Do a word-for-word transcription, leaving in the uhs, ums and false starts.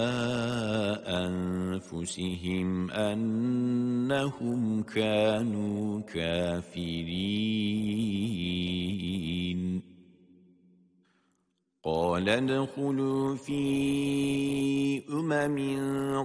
أنفسهم أنهم كانوا كافرين قال ادخلوا في أمم